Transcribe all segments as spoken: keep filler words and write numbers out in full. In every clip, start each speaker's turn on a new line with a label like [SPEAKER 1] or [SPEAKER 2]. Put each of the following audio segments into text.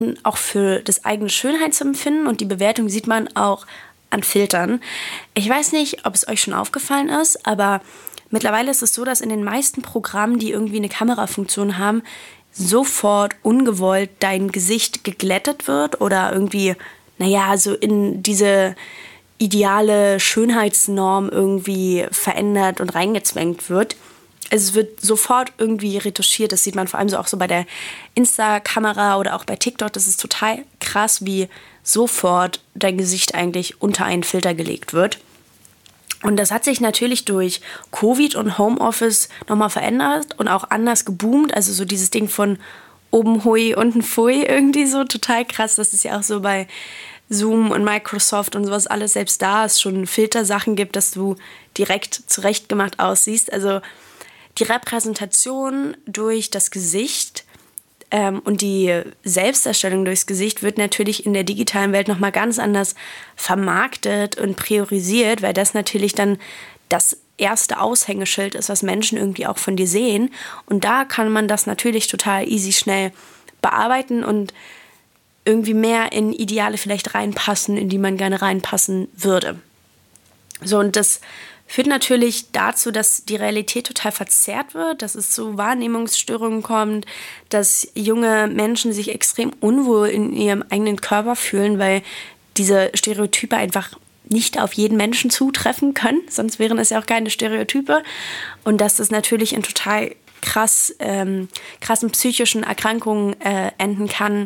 [SPEAKER 1] auch für das eigene Schönheitsempfinden und die Bewertung sieht man auch an Filtern. Ich weiß nicht, ob es euch schon aufgefallen ist, aber mittlerweile ist es so, dass in den meisten Programmen, die irgendwie eine Kamerafunktion haben, sofort ungewollt dein Gesicht geglättet wird oder irgendwie, naja, so in diese ideale Schönheitsnorm irgendwie verändert und reingezwängt wird. Also es wird sofort irgendwie retuschiert. Das sieht man vor allem so auch so bei der Insta-Kamera oder auch bei TikTok. Das ist total krass, wie sofort dein Gesicht eigentlich unter einen Filter gelegt wird. Und das hat sich natürlich durch Covid und Homeoffice nochmal verändert und auch anders geboomt. Also so dieses Ding von oben hui, unten pfui irgendwie so total krass. Das ist ja auch so bei Zoom und Microsoft und sowas alles. Selbst da es schon Filtersachen gibt, dass du direkt zurechtgemacht aussiehst. Also die Repräsentation durch das Gesicht ähm, und die Selbstdarstellung durchs Gesicht wird natürlich in der digitalen Welt nochmal ganz anders vermarktet und priorisiert, weil das natürlich dann das erste Aushängeschild ist, was Menschen irgendwie auch von dir sehen. Und da kann man das natürlich total easy schnell bearbeiten und irgendwie mehr in Ideale vielleicht reinpassen, in die man gerne reinpassen würde. So, und das führt natürlich dazu, dass die Realität total verzerrt wird, dass es zu Wahrnehmungsstörungen kommt, dass junge Menschen sich extrem unwohl in ihrem eigenen Körper fühlen, weil diese Stereotype einfach nicht auf jeden Menschen zutreffen können, sonst wären es ja auch keine Stereotype. Und dass das natürlich in total krass, ähm, krassen psychischen Erkrankungen äh, enden kann.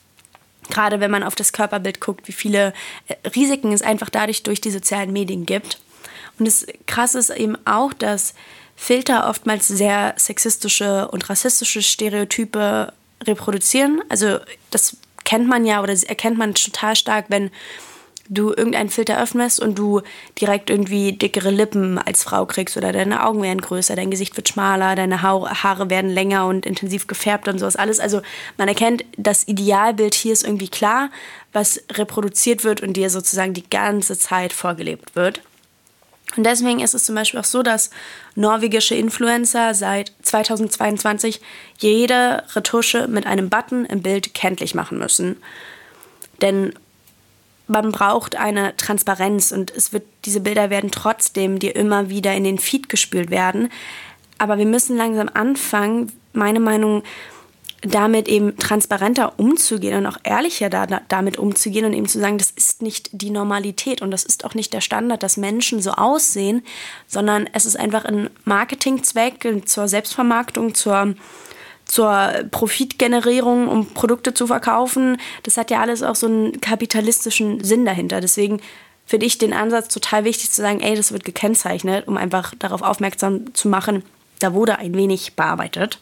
[SPEAKER 1] Gerade wenn man auf das Körperbild guckt, wie viele äh, Risiken es einfach dadurch durch die sozialen Medien gibt. Und das Krasse ist eben auch, dass Filter oftmals sehr sexistische und rassistische Stereotype reproduzieren. Also das kennt man ja oder erkennt man total stark, wenn du irgendeinen Filter öffnest und du direkt irgendwie dickere Lippen als Frau kriegst oder deine Augen werden größer, dein Gesicht wird schmaler, deine Haare werden länger und intensiv gefärbt und sowas alles. Also man erkennt, das Idealbild hier ist irgendwie klar, was reproduziert wird und dir sozusagen die ganze Zeit vorgelebt wird. Und deswegen ist es zum Beispiel auch so, dass norwegische Influencer seit zweitausendzweiundzwanzig jede Retusche mit einem Button im Bild kenntlich machen müssen. Denn man braucht eine Transparenz und es wird, diese Bilder werden trotzdem dir immer wieder in den Feed gespült werden. Aber wir müssen langsam anfangen, meine Meinung, damit eben transparenter umzugehen und auch ehrlicher da, da, damit umzugehen und eben zu sagen, das ist nicht die Normalität und das ist auch nicht der Standard, dass Menschen so aussehen, sondern es ist einfach ein Marketingzweck zur Selbstvermarktung, zur, zur Profitgenerierung, um Produkte zu verkaufen. Das hat ja alles auch so einen kapitalistischen Sinn dahinter. Deswegen finde ich den Ansatz total wichtig zu sagen, ey, das wird gekennzeichnet, um einfach darauf aufmerksam zu machen, da wurde ein wenig bearbeitet.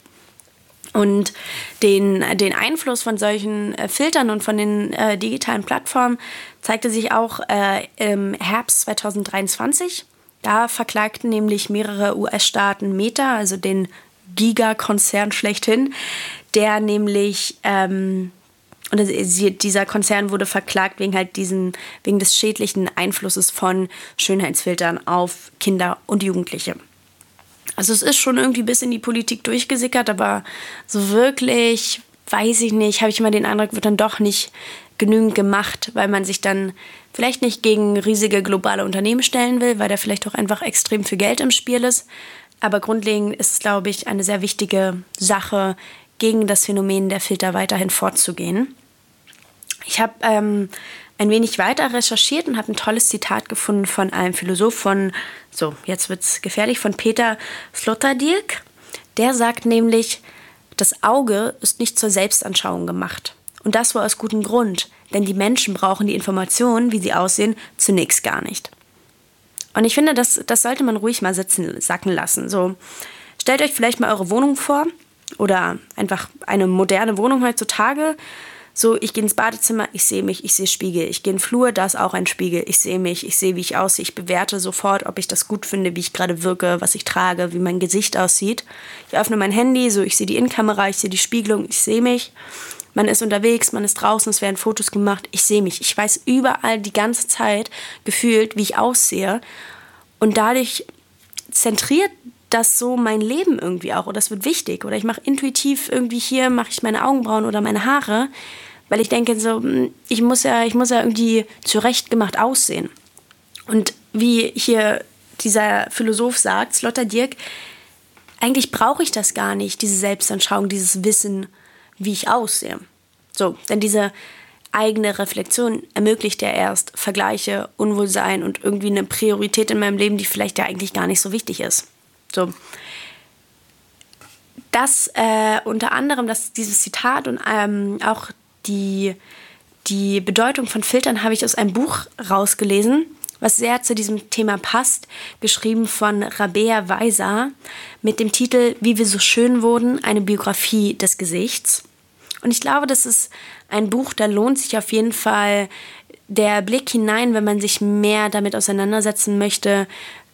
[SPEAKER 1] Und den, den Einfluss von solchen äh, Filtern und von den äh, digitalen Plattformen zeigte sich auch äh, im Herbst zweitausenddreiundzwanzig. Da verklagten nämlich mehrere U S-Staaten Meta, also den Giga-Konzern schlechthin, der nämlich, ähm, und dieser Konzern wurde verklagt wegen halt diesen, wegen des schädlichen Einflusses von Schönheitsfiltern auf Kinder und Jugendliche. Also es ist schon irgendwie bis in die Politik durchgesickert, aber so wirklich, weiß ich nicht, habe ich immer den Eindruck, wird dann doch nicht genügend gemacht, weil man sich dann vielleicht nicht gegen riesige globale Unternehmen stellen will, weil da vielleicht auch einfach extrem viel Geld im Spiel ist. Aber grundlegend ist es, glaube ich, eine sehr wichtige Sache, gegen das Phänomen der Filter weiterhin vorzugehen. Ich habe ähm, ein wenig weiter recherchiert und habe ein tolles Zitat gefunden von einem Philosoph von, so, jetzt wird's gefährlich, von Peter Sloterdijk. Der sagt nämlich, das Auge ist nicht zur Selbstanschauung gemacht. Und das war aus gutem Grund, denn die Menschen brauchen die Informationen, wie sie aussehen, zunächst gar nicht. Und ich finde, das, das sollte man ruhig mal sitzen, sacken lassen. So, stellt euch vielleicht mal eure Wohnung vor oder einfach eine moderne Wohnung heutzutage. So, ich gehe ins Badezimmer, ich sehe mich, ich sehe Spiegel. Ich gehe in den Flur, da ist auch ein Spiegel. Ich sehe mich, ich sehe, wie ich aussehe. Ich bewerte sofort, ob ich das gut finde, wie ich gerade wirke, was ich trage, wie mein Gesicht aussieht. Ich öffne mein Handy, so, ich sehe die Innenkamera, ich sehe die Spiegelung, ich sehe mich. Man ist unterwegs, man ist draußen, es werden Fotos gemacht. Ich sehe mich. Ich weiß überall die ganze Zeit gefühlt, wie ich aussehe. Und dadurch zentriert das so mein Leben irgendwie auch. Oder das wird wichtig. Oder ich mache intuitiv irgendwie hier, mache ich meine Augenbrauen oder meine Haare, Weil ich denke so, ich muss ja, ich muss ja irgendwie zurechtgemacht aussehen. Und wie hier dieser Philosoph sagt, Sloterdijk, eigentlich brauche ich das gar nicht, diese Selbstanschauung, dieses Wissen, wie ich aussehe. So, denn diese eigene Reflexion ermöglicht ja erst Vergleiche, Unwohlsein und irgendwie eine Priorität in meinem Leben, die vielleicht ja eigentlich gar nicht so wichtig ist. So. Das äh, unter anderem, das, dieses Zitat und ähm, auch die, die Bedeutung von Filtern habe ich aus einem Buch rausgelesen, was sehr zu diesem Thema passt, geschrieben von Rabea Weiser mit dem Titel Wie wir so schön wurden, eine Biografie des Gesichts. Und ich glaube, das ist ein Buch, da lohnt sich auf jeden Fall der Blick hinein, wenn man sich mehr damit auseinandersetzen möchte,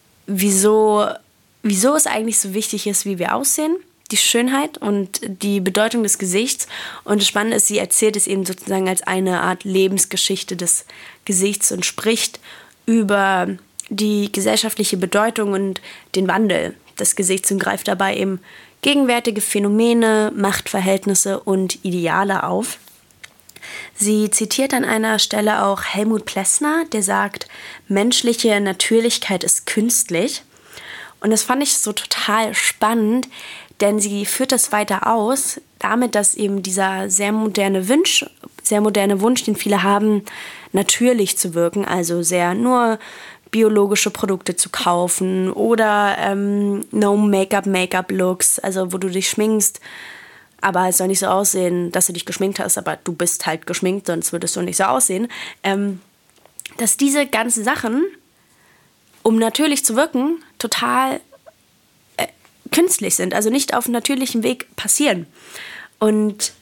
[SPEAKER 1] wieso, wieso es eigentlich so wichtig ist, wie wir aussehen, die Schönheit und die Bedeutung des Gesichts. Und das Spannende ist, sie erzählt es eben sozusagen als eine Art Lebensgeschichte des Gesichts und spricht über die gesellschaftliche Bedeutung und den Wandel des Gesichts und greift dabei eben gegenwärtige Phänomene, Machtverhältnisse und Ideale auf. Sie zitiert an einer Stelle auch Helmut Plessner, der sagt, menschliche Natürlichkeit ist künstlich. Und das fand ich so total spannend, denn sie führt das weiter aus, damit, dass eben dieser sehr moderne Wunsch, sehr moderne Wunsch, den viele haben, natürlich zu wirken, also sehr nur biologische Produkte zu kaufen oder ähm, No-Make-up-Make-up-Looks, also wo du dich schminkst, aber es soll nicht so aussehen, dass du dich geschminkt hast, aber du bist halt geschminkt, sonst würdest du nicht so aussehen. Ähm, dass diese ganzen Sachen, um natürlich zu wirken, total äh, künstlich sind, also nicht auf natürlichem Weg passieren. Und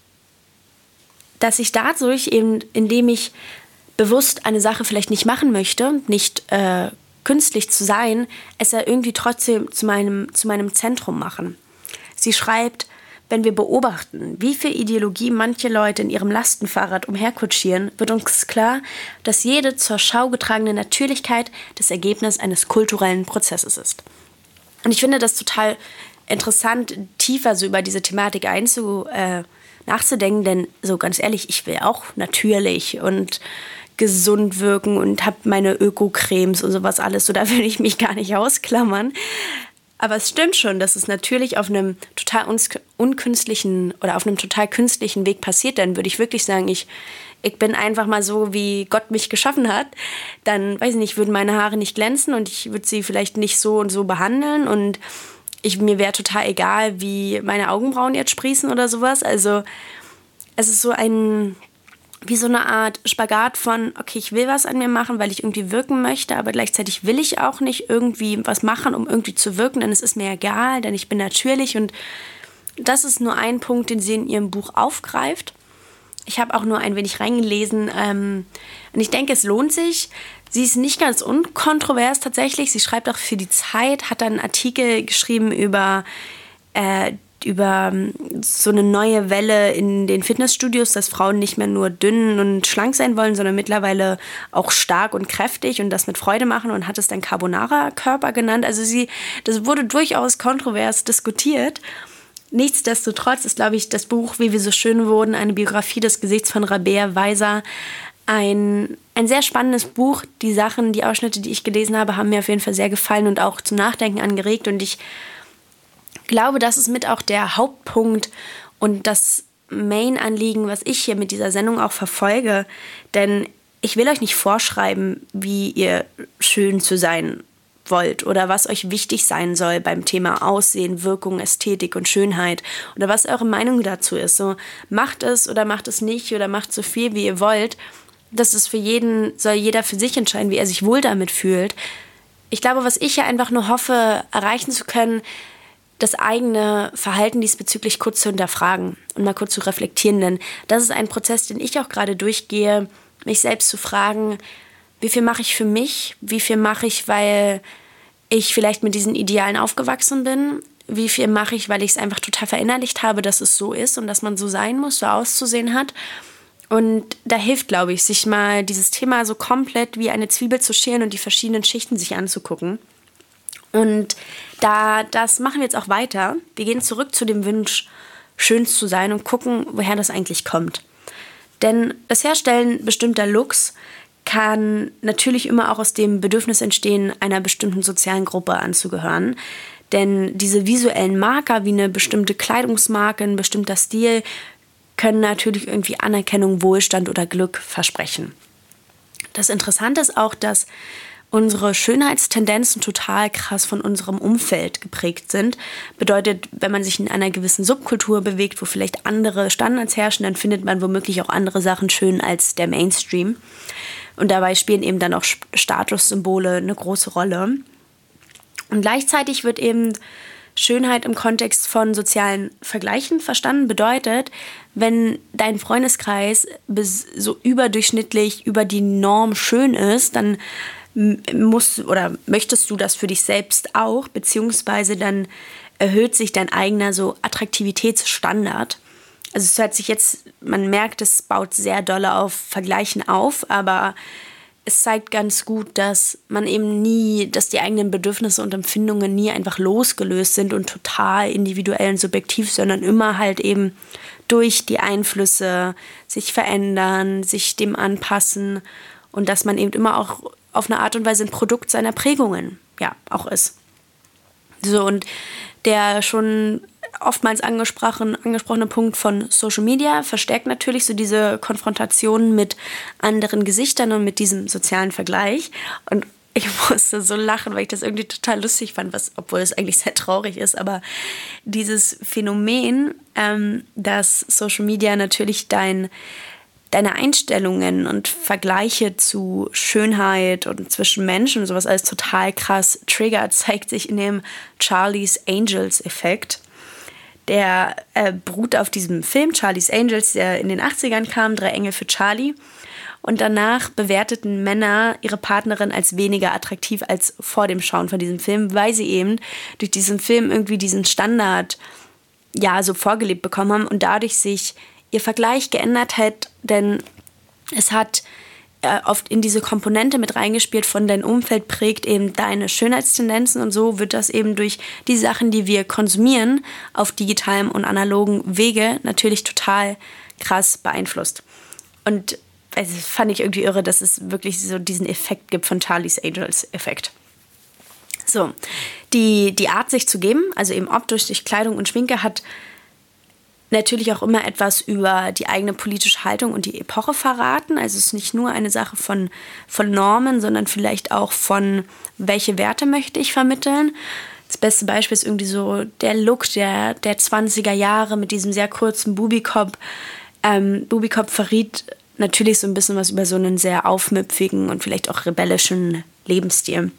[SPEAKER 1] dass ich dadurch eben, indem ich bewusst eine Sache vielleicht nicht machen möchte, nicht äh, künstlich zu sein, es ja irgendwie trotzdem zu meinem, zu meinem Zentrum machen. Sie schreibt, wenn wir beobachten, wie viel Ideologie manche Leute in ihrem Lastenfahrrad umherkutschieren, wird uns klar, dass jede zur Schau getragene Natürlichkeit das Ergebnis eines kulturellen Prozesses ist. Und ich finde das total interessant, tiefer so über diese Thematik einzu, äh, nachzudenken, denn so ganz ehrlich, ich will auch natürlich und gesund wirken und habe meine Öko-Cremes und sowas alles, so da will ich mich gar nicht ausklammern. Aber es stimmt schon, dass es natürlich auf einem total unkünstlichen oder auf einem total künstlichen Weg passiert. Dann würde ich wirklich sagen, ich, ich bin einfach mal so, wie Gott mich geschaffen hat. Dann, weiß ich nicht, würden meine Haare nicht glänzen und ich würde sie vielleicht nicht so und so behandeln. Und ich, mir wäre total egal, wie meine Augenbrauen jetzt sprießen oder sowas. Also es ist so ein... wie so eine Art Spagat von, okay, ich will was an mir machen, weil ich irgendwie wirken möchte, aber gleichzeitig will ich auch nicht irgendwie was machen, um irgendwie zu wirken, denn es ist mir egal, denn ich bin natürlich. Und das ist nur ein Punkt, den sie in ihrem Buch aufgreift. Ich habe auch nur ein wenig reingelesen ähm, und ich denke, es lohnt sich. Sie ist nicht ganz unkontrovers tatsächlich. Sie schreibt auch für die Zeit, hat dann einen Artikel geschrieben über äh, über so eine neue Welle in den Fitnessstudios, dass Frauen nicht mehr nur dünn und schlank sein wollen, sondern mittlerweile auch stark und kräftig und das mit Freude machen und hat es dann Carbonara-Körper genannt. Also sie, das wurde durchaus kontrovers diskutiert. Nichtsdestotrotz ist, glaube ich, das Buch Wie wir so schön wurden, eine Biografie des Gesichts von Rabea Weiser, ein, ein sehr spannendes Buch. Die Sachen, die Ausschnitte, die ich gelesen habe, haben mir auf jeden Fall sehr gefallen und auch zum Nachdenken angeregt und ich Ich glaube, das ist mit auch der Hauptpunkt und das Main-Anliegen, was ich hier mit dieser Sendung auch verfolge. Denn ich will euch nicht vorschreiben, wie ihr schön zu sein wollt oder was euch wichtig sein soll beim Thema Aussehen, Wirkung, Ästhetik und Schönheit oder was eure Meinung dazu ist. So, macht es oder macht es nicht oder macht so viel, wie ihr wollt. Das ist für jeden, soll jeder für sich entscheiden, wie er sich wohl damit fühlt. Ich glaube, was ich ja einfach nur hoffe, erreichen zu können, das eigene Verhalten diesbezüglich kurz zu hinterfragen und mal kurz zu reflektieren. Denn das ist ein Prozess, den ich auch gerade durchgehe, mich selbst zu fragen, wie viel mache ich für mich, wie viel mache ich, weil ich vielleicht mit diesen Idealen aufgewachsen bin, wie viel mache ich, weil ich es einfach total verinnerlicht habe, dass es so ist und dass man so sein muss, so auszusehen hat. Und da hilft, glaube ich, sich mal dieses Thema so komplett wie eine Zwiebel zu schälen und die verschiedenen Schichten sich anzugucken. Und da, das machen wir jetzt auch weiter. Wir gehen zurück zu dem Wunsch, schön zu sein und gucken, woher das eigentlich kommt. Denn das Herstellen bestimmter Looks kann natürlich immer auch aus dem Bedürfnis entstehen, einer bestimmten sozialen Gruppe anzugehören. Denn diese visuellen Marker wie eine bestimmte Kleidungsmarke, ein bestimmter Stil, können natürlich irgendwie Anerkennung, Wohlstand oder Glück versprechen. Das Interessante ist auch, dass unsere Schönheitstendenzen total krass von unserem Umfeld geprägt sind. Bedeutet, wenn man sich in einer gewissen Subkultur bewegt, wo vielleicht andere Standards herrschen, dann findet man womöglich auch andere Sachen schön als der Mainstream. Und dabei spielen eben dann auch Statussymbole eine große Rolle. Und gleichzeitig wird eben Schönheit im Kontext von sozialen Vergleichen verstanden. Bedeutet, wenn dein Freundeskreis bis so überdurchschnittlich über die Norm schön ist, dann musst oder möchtest du das für dich selbst auch, beziehungsweise dann erhöht sich dein eigener so Attraktivitätsstandard. Also es hört sich jetzt, man merkt, es baut sehr doll auf Vergleichen auf, aber es zeigt ganz gut, dass man eben nie, dass die eigenen Bedürfnisse und Empfindungen nie einfach losgelöst sind und total individuell und subjektiv, sondern immer halt eben durch die Einflüsse sich verändern, sich dem anpassen und dass man eben immer auch auf eine Art und Weise ein Produkt seiner Prägungen, ja, auch ist. So, und der schon oftmals angesprochen, angesprochene Punkt von Social Media verstärkt natürlich so diese Konfrontation mit anderen Gesichtern und mit diesem sozialen Vergleich. Und ich musste so lachen, weil ich das irgendwie total lustig fand, was, obwohl es eigentlich sehr traurig ist. Aber dieses Phänomen, ähm, dass Social Media natürlich dein deine Einstellungen und Vergleiche zu Schönheit und zwischen Menschen und sowas alles total krass triggert, zeigt sich in dem Charlie's Angels-Effekt. Der äh, beruht auf diesem Film Charlie's Angels, der in den achtzigern kam, Drei Engel für Charlie. Und danach bewerteten Männer ihre Partnerin als weniger attraktiv als vor dem Schauen von diesem Film, weil sie eben durch diesen Film irgendwie diesen Standard ja so vorgelebt bekommen haben und dadurch sich ihr Vergleich geändert hat, denn es hat äh, oft in diese Komponente mit reingespielt von dein Umfeld prägt eben deine Schönheitstendenzen und so wird das eben durch die Sachen, die wir konsumieren, auf digitalem und analogen Wege natürlich total krass beeinflusst. Und also, das fand ich irgendwie irre, dass es wirklich so diesen Effekt gibt von Charlie's Angels-Effekt. So, die, die Art, sich zu geben, also eben optisch durch Kleidung und Schminke, hat natürlich auch immer etwas über die eigene politische Haltung und die Epoche verraten. Also es ist nicht nur eine Sache von, von Normen, sondern vielleicht auch von, welche Werte möchte ich vermitteln. Das beste Beispiel ist irgendwie so der Look der, der zwanziger Jahre mit diesem sehr kurzen Bubikopf. Ähm, Bubikopf verriet natürlich so ein bisschen was über so einen sehr aufmüpfigen und vielleicht auch rebellischen Lebensstil.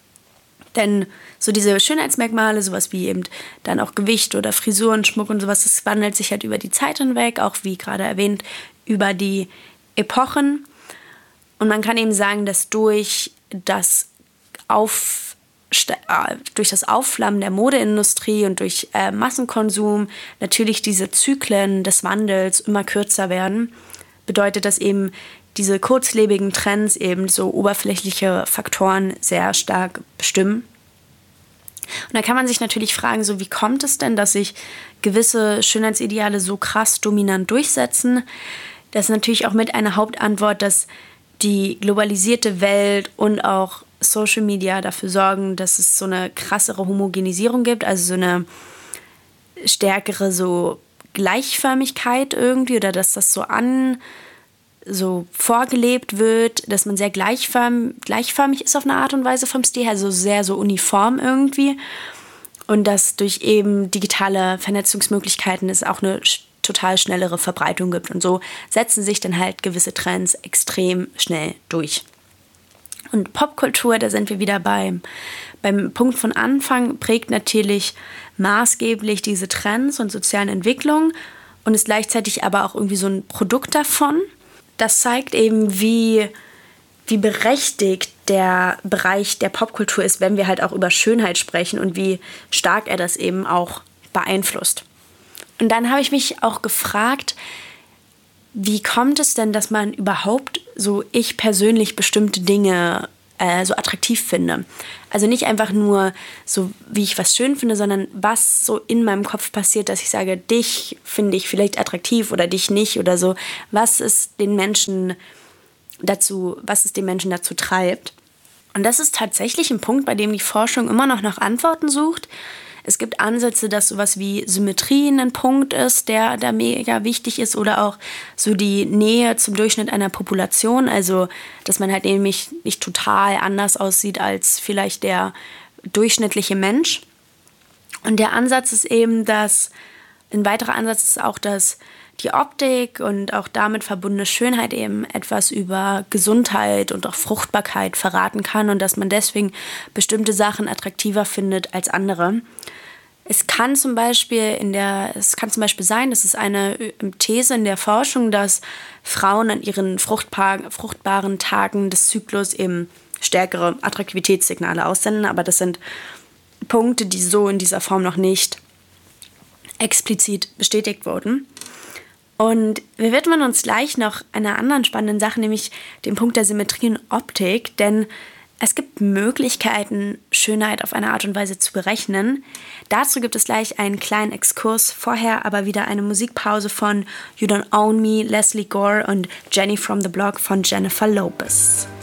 [SPEAKER 1] Denn so diese Schönheitsmerkmale, sowas wie eben dann auch Gewicht oder Frisuren, Schmuck und sowas, das wandelt sich halt über die Zeit hinweg, auch wie gerade erwähnt, über die Epochen. Und man kann eben sagen, dass durch das, Auf, äh, durch das Aufflammen der Modeindustrie und durch äh, Massenkonsum natürlich diese Zyklen des Wandels immer kürzer werden. Bedeutet das eben, diese kurzlebigen Trends eben so oberflächliche Faktoren sehr stark bestimmen. Und da kann man sich natürlich fragen, so wie kommt es denn, dass sich gewisse Schönheitsideale so krass dominant durchsetzen? Das ist natürlich auch mit einer Hauptantwort, dass die globalisierte Welt und auch Social Media dafür sorgen, dass es so eine krassere Homogenisierung gibt, also so eine stärkere so Gleichförmigkeit irgendwie oder dass das so an so vorgelebt wird, dass man sehr gleichförm, gleichförmig ist auf eine Art und Weise vom Stil her, also sehr so uniform irgendwie und dass durch eben digitale Vernetzungsmöglichkeiten es auch eine total schnellere Verbreitung gibt und so setzen sich dann halt gewisse Trends extrem schnell durch. Und Popkultur, da sind wir wieder beim, beim Punkt von Anfang, prägt natürlich maßgeblich diese Trends und sozialen Entwicklungen und ist gleichzeitig aber auch irgendwie so ein Produkt davon. Das zeigt eben, wie, wie berechtigt der Bereich der Popkultur ist, wenn wir halt auch über Schönheit sprechen und wie stark er das eben auch beeinflusst. Und dann habe ich mich auch gefragt, wie kommt es denn, dass man überhaupt so ich persönlich bestimmte Dinge äh, so attraktiv finde. Also nicht einfach nur so, wie ich was schön finde, sondern was so in meinem Kopf passiert, dass ich sage, dich finde ich vielleicht attraktiv oder dich nicht oder so. Was ist den Menschen dazu, was es den Menschen dazu treibt? Und das ist tatsächlich ein Punkt, bei dem die Forschung immer noch nach Antworten sucht. Es gibt Ansätze, dass sowas wie Symmetrie ein Punkt ist, der da mega wichtig ist, oder auch so die Nähe zum Durchschnitt einer Population, also dass man halt nämlich nicht total anders aussieht als vielleicht der durchschnittliche Mensch. Und der Ansatz ist eben, dass, ein weiterer Ansatz ist auch, dass die Optik und auch damit verbundene Schönheit eben etwas über Gesundheit und auch Fruchtbarkeit verraten kann und dass man deswegen bestimmte Sachen attraktiver findet als andere. Es kann zum Beispiel in der, es kann zum Beispiel sein, das ist eine These in der Forschung, dass Frauen an ihren fruchtbar, fruchtbaren Tagen des Zyklus eben stärkere Attraktivitätssignale aussenden, aber das sind Punkte, die so in dieser Form noch nicht explizit bestätigt wurden. Und wir widmen uns gleich noch einer anderen spannenden Sache, nämlich dem Punkt der Symmetrie und Optik, denn es gibt Möglichkeiten, Schönheit auf eine Art und Weise zu berechnen. Dazu gibt es gleich einen kleinen Exkurs, vorher aber wieder eine Musikpause von You Don't Own Me, Leslie Gore und Jenny from the Block von Jennifer Lopez.